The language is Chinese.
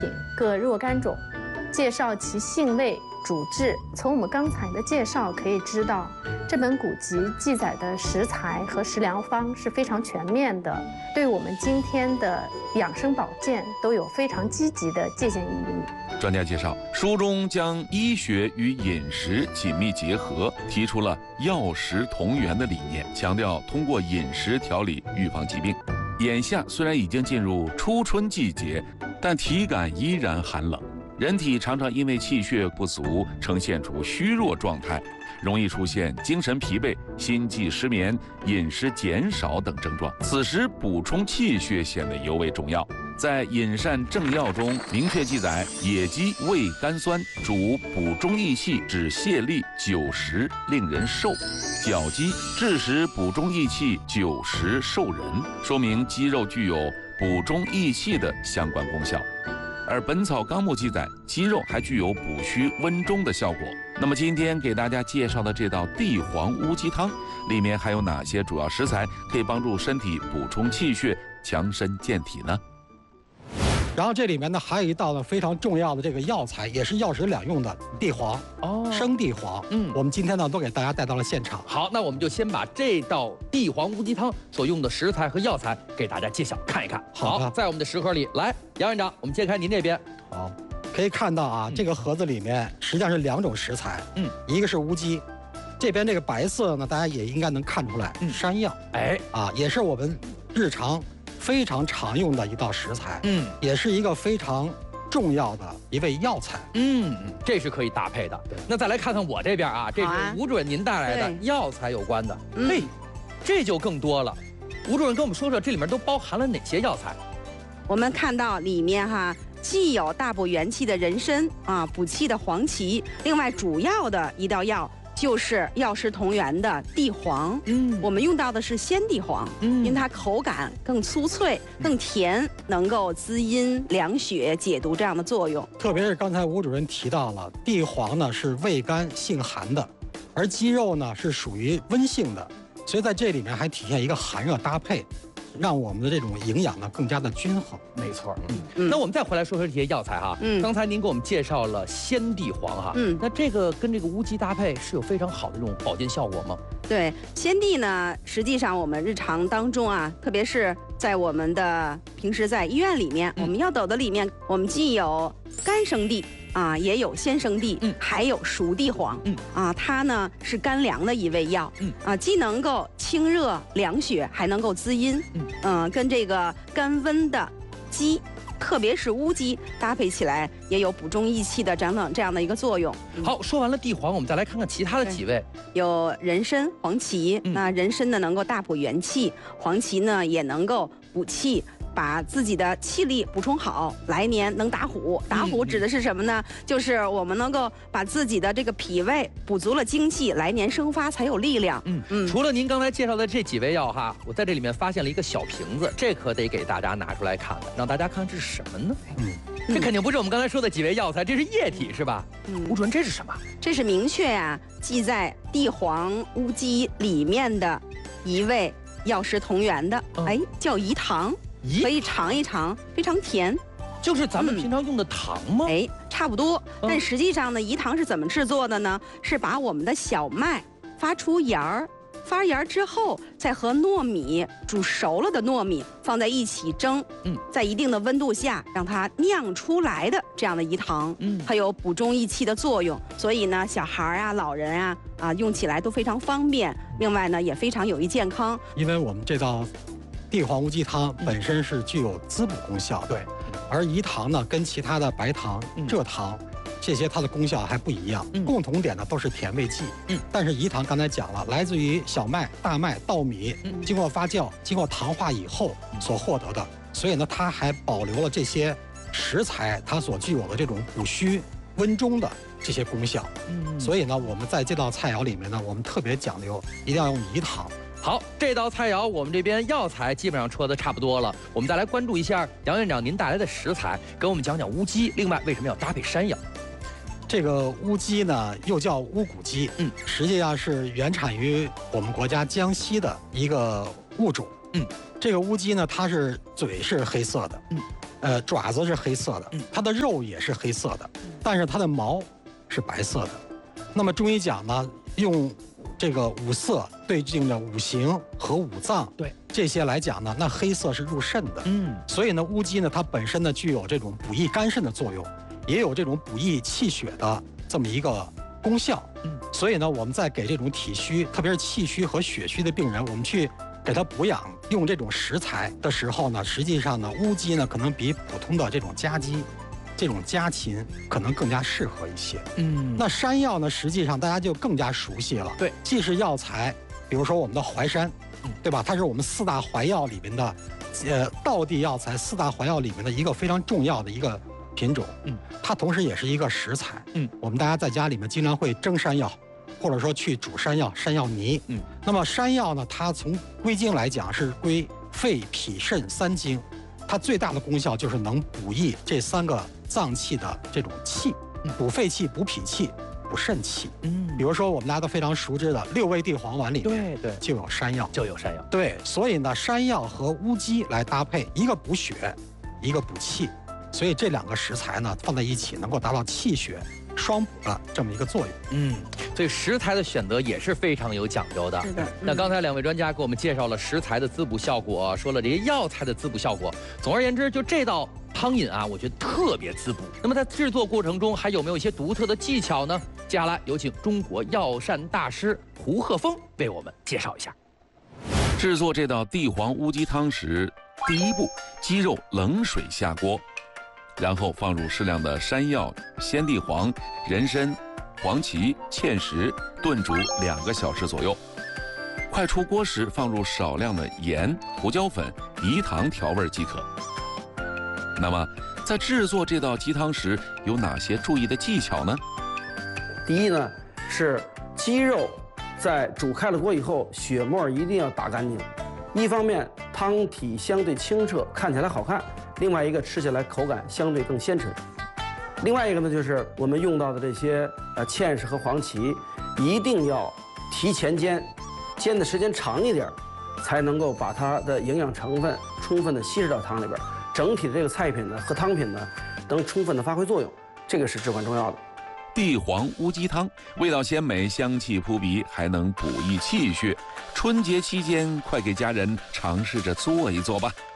各若干种，介绍其性味、主治。从我们刚才的介绍可以知道，这本古籍记载的食材和食疗方是非常全面的，对我们今天的养生保健都有非常积极的借鉴意义。 专家介绍，书中将医学与饮食紧密结合，提出了药食同源的理念，强调通过饮食调理预防疾病。眼下虽然已经进入初春季节，但体感依然寒冷，人体常常因为气血不足，呈现出虚弱状态，容易出现精神疲惫、心悸失眠、饮食减少等症状。此时补充气血显得尤为重要。在《饮膳正要》中明确记载，野鸡味甘酸，主补中益气，止泻痢，久食令人瘦；角鸡治食补中益气，久食瘦人，说明鸡肉具有补中益气的相关功效。而《本草纲目》记载，鸡肉还具有补虚温中的效果。那么今天给大家介绍的这道地黄乌鸡汤，里面还有哪些主要食材可以帮助身体补充气血、强身健体呢？ 然后这里面呢还有一道呢非常重要的这个药材，也是药食两用的地黄生地黄。我们今天呢都给大家带到了现场。 好，那我们就先把这道地黄乌鸡汤所用的食材和药材给大家揭晓看一看。好，在我们的食盒里，来，杨院长，我们揭开您这边。 好，可以看到啊，这个盒子里面实际上是两种食材。一个是乌鸡，这边这个白色呢，大家也应该能看出来，山药。也是我们日常非常常用的一道食材，也是一个非常重要的一味药材， 这是可以搭配的。那再来看看我这边啊，这是吴主任您带来的药材有关的，嘿，这就更多了。吴主任跟我们说说，这里面都包含了哪些药材？ 我们看到里面既有大补元气的人参补气的黄芪，另外主要的一道药就是药食同源的地黄。我们用到的是鲜地黄，因为它口感更粗脆、更甜，能够滋阴凉血、解毒这样的作用。 特别是刚才吴主任提到了，地黄呢是味甘性寒的，而鸡肉呢是属于温性的，所以在这里面还体现一个寒热搭配，让我们的这种营养呢更加的均衡。 没错。那我们再回来说说这些药材哈。刚才您给我们介绍了鲜地黄哈。那这个跟这个乌鸡搭配是有非常好的这种保健效果吗？ 对，鲜地呢，实际上我们日常当中特别是在我们的平时在医院里面，我们药斗的里面，我们既有干生地也有鲜生地，还有熟地黄，它呢是甘凉的一味药，既能够清热凉血，还能够滋阴，跟这个甘温的鸡，特别是乌鸡搭配起来，也有补中益气的这样的一个作用。 好，说完了地黄，我们再来看看其他的几味， 有人参、黄芪。那人参呢能够大补元气，黄芪呢也能够补气，把自己的气力补充好，来年能打虎。打虎指的是什么呢？就是我们能够把自己的这个脾胃补足了精气，来年生发才有力量。 除了您刚才介绍的这几味药哈，我在这里面发现了一个小瓶子，这可得给大家拿出来看看，让大家看这是什么呢？这肯定不是我们刚才说的几味药材，这是液体是吧？吴主任，这是什么？ 这是明确记在地黄乌鸡里面的一味药食同源的，叫饴糖。可以尝一尝，非常甜， 就是咱们平常用的糖吗？ 差不多。但实际上呢，饴糖是怎么制作的呢？是把我们的小麦发出芽儿，发芽之后，再和糯米煮熟了的糯米放在一起蒸，在一定的温度下让它酿出来的这样的饴糖，它有补中益气的作用，所以呢，小孩老人用起来都非常方便。另外呢，也非常有益健康。 因为我们这道地黄乌鸡汤本身是具有滋补功效的，对，而饴糖呢跟其他的白糖、蔗糖这些它的功效还不一样，共同点呢都是甜味剂，但是饴糖刚才讲了，来自于小麦、大麦、稻米，经过发酵、经过糖化以后所获得的，所以呢它还保留了这些食材它所具有的这种补虚温中的这些功效，所以呢我们在这道菜肴里面呢，我们特别讲究一定要用饴糖。 好，这道菜肴我们这边药材基本上说的差不多了，我们再来关注一下杨院长您带来的食材，跟我们讲讲乌鸡，另外为什么要搭配山药？ 这个乌鸡呢又叫乌骨鸡，实际上是原产于我们国家江西的一个物种， 这个乌鸡呢，它是嘴是黑色的，爪子是黑色的，它的肉也是黑色的，但是它的毛是白色的。那么中医讲呢，用这个五色对应的五行和五脏， 对这些来讲呢，那黑色是入肾的，所以呢，乌鸡呢，它本身呢具有这种补益肝肾的作用，也有这种补益气血的这么一个功效。所以呢，我们在给这种体虚，特别是气虚和血虚的病人，我们去给他补养用这种食材的时候呢，实际上呢，乌鸡呢可能比普通的这种家鸡、这种家禽可能更加适合一些。那山药呢，实际上大家就更加熟悉了。 对， 既是药材，比如说我们的淮山，对吧？它是我们4大怀药里面的，道地药材4大怀药里面的一个非常重要的一个品种。它同时也是一个食材。我们大家在家里面经常会蒸山药，或者说去煮山药、山药泥。那么山药呢，它从归经来讲是归肺、脾、肾3经，它最大的功效就是能补益这3个脏器的这种气，补肺气、补脾气、补肾气。比如说我们大家都非常熟知的6味地黄丸里面， 对， 就有山药， 对， 所以呢，山药和乌鸡来搭配，一个补血，一个补气，所以这2个食材呢放在一起，能够达到气血双补的这么一个作用。 所以食材的选择也是非常有讲究的。 是的。 那刚才2位专家给我们介绍了食材的滋补效果，说了这些药材的滋补效果。总而言之，就这道汤饮啊，我觉得特别滋补。那么在制作过程中还有没有一些独特的技巧呢？接下来有请中国药膳大师胡鹤峰为我们介绍一下。 制作这道地黄乌鸡汤时，第一步，鸡肉冷水下锅，然后放入适量的山药、鲜地黄、人参、黄芪、芡实，炖煮2个小时左右。快出锅时，放入少量的盐、胡椒粉、饴糖调味即可。那么，在制作这道鸡汤时，有哪些注意的技巧呢？ 第一呢，是鸡肉在煮开了锅以后，血沫一定要打干净。一方面汤体相对清澈，看起来好看；另外一个吃起来口感相对更鲜醇。另外一个呢，就是我们用到的这些芡实和黄芪，一定要提前煎，煎的时间长一点，才能够把它的营养成分充分的稀释到汤里边，整体的这个菜品呢和汤品呢能充分的发挥作用，这个是至关重要的。 地黄乌鸡汤味道鲜美，香气扑鼻，还能补益气血。春节期间，快给家人尝试着做一做吧。